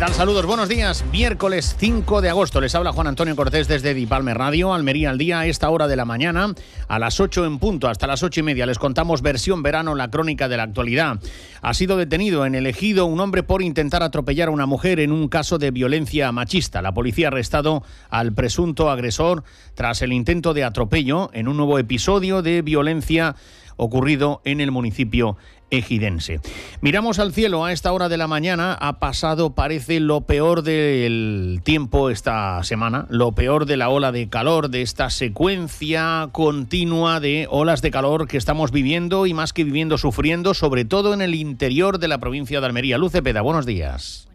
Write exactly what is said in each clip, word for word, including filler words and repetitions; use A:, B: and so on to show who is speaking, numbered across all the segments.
A: tal? Saludos, buenos días. Miércoles cinco de agosto. Les habla Juan Antonio Cortés desde Dipalme Radio, Almería al día, a esta hora de la mañana, a las ocho en punto, hasta las ocho y media. Les contamos versión verano, la crónica de la actualidad. Ha sido detenido en el Ejido un hombre por intentar atropellar a una mujer en un caso de violencia machista. La policía ha arrestado al presunto agresor tras el intento de atropello en un nuevo episodio de violencia ocurrido en el municipio ejidense. Miramos al cielo a esta hora de la mañana. Ha pasado, parece, lo peor del tiempo esta semana, lo peor de la ola de calor, de esta secuencia continua de olas de calor que estamos viviendo y más que viviendo, sufriendo, sobre todo en el interior de la provincia de Almería. Luz Cepeda, buenos días.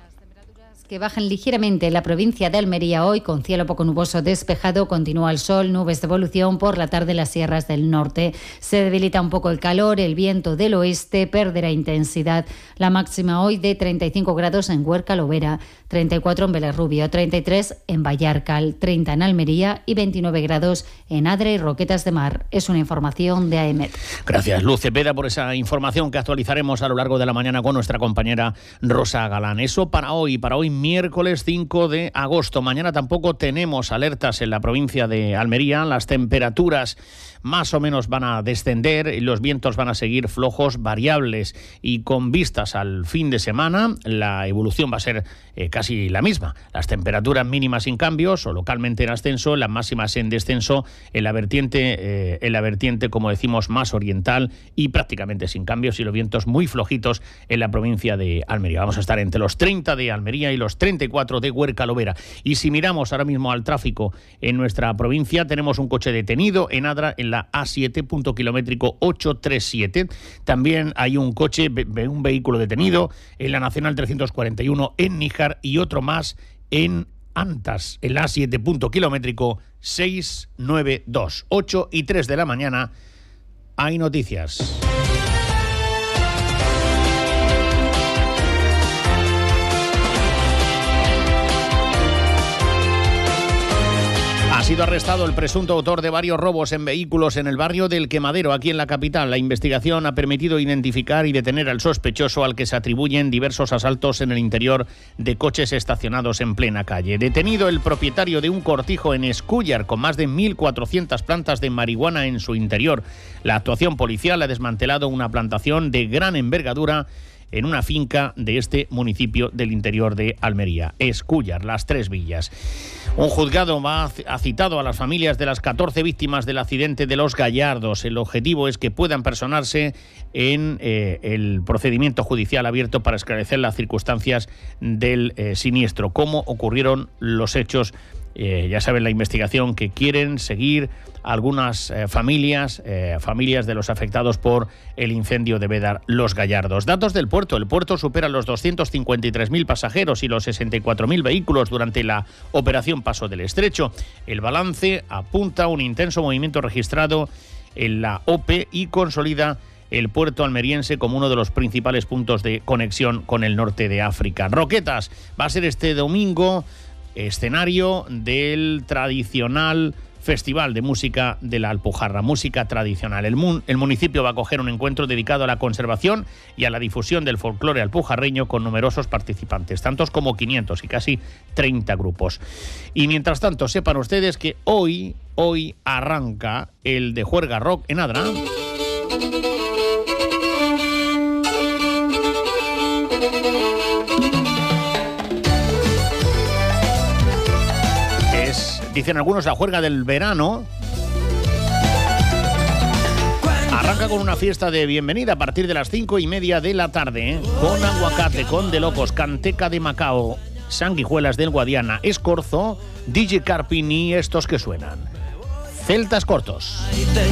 B: Que bajan ligeramente en la provincia de Almería hoy, con cielo poco nuboso despejado, continúa el sol, nubes de evolución por la tarde en las sierras del norte. Se debilita un poco el calor, el viento del oeste perderá intensidad. La máxima hoy de treinta y cinco grados en Huerca Lovera, treinta y cuatro en Belerrubio, treinta y tres en Vallarcal, treinta en Almería y veintinueve grados en Adra y Roquetas de Mar. Es una información de A E M E T.
A: Gracias, Luz Cepeda, por esa información que actualizaremos a lo largo de la mañana con nuestra compañera Rosa Galán. Eso para hoy, para hoy miércoles cinco de agosto. Mañana tampoco tenemos alertas en la provincia de Almería. Las temperaturas más o menos van a descender, los vientos van a seguir flojos, variables, y con vistas al fin de semana la evolución va a ser eh, casi la misma. Las temperaturas mínimas sin cambios o localmente en ascenso, las máximas en descenso en la vertiente, eh, en la vertiente, como decimos, más oriental, y prácticamente sin cambios, y los vientos muy flojitos en la provincia de Almería. Vamos a estar entre los treinta de Almería y los treinta y cuatro de Huerca Lovera. Y si miramos ahora mismo al tráfico en nuestra provincia, tenemos un coche detenido en Adra, en la A siete, punto kilométrico ochocientos treinta y siete. También hay un coche, un vehículo detenido en la Nacional trescientos cuarenta y uno en Níjar, y otro más en Antas, en la A siete, punto kilométrico seiscientos noventa y dos. ocho y tres de la mañana, hay noticias. Ha sido arrestado el presunto autor de varios robos en vehículos en el barrio del Quemadero, aquí en la capital. La investigación ha permitido identificar y detener al sospechoso, al que se atribuyen diversos asaltos en el interior de coches estacionados en plena calle. Detenido el propietario de un cortijo en Escúllar con más de mil cuatrocientas plantas de marihuana en su interior. La actuación policial ha desmantelado una plantación de gran envergadura en una finca de este municipio del interior de Almería, Escúllar, Las Tres Villas. Un juzgado va ha citado a las familias de las catorce víctimas del accidente de Los Gallardos. El objetivo es que puedan personarse en eh, el procedimiento judicial abierto para esclarecer las circunstancias del eh, siniestro, cómo ocurrieron los hechos. Eh, ya saben, la investigación que quieren seguir algunas eh, familias, eh, familias de los afectados por el incendio de Bédar, Los Gallardos. Datos del puerto. El puerto supera los doscientos cincuenta y tres mil pasajeros y los sesenta y cuatro mil vehículos durante la operación Paso del Estrecho. El balance apunta a un intenso movimiento registrado en la O P E y consolida el puerto almeriense como uno de los principales puntos de conexión con el norte de África. Roquetas va a ser este domingo escenario del tradicional Festival de Música de la Alpujarra, música tradicional. El, mun- el municipio va a acoger un encuentro dedicado a la conservación y a la difusión del folclore alpujarreño con numerosos participantes, tantos como quinientos y casi treinta grupos. Y mientras tanto, sepan ustedes que hoy, hoy arranca el de Juerga Rock en Adra. Dicen algunos la juerga del verano. Arranca con una fiesta de bienvenida a partir de las cinco y media de la tarde, ¿eh? Con aguacate, con de locos, canteca de Macao, sanguijuelas del Guadiana, escorzo, D J Carpini y estos que suenan. Celtas Cortos.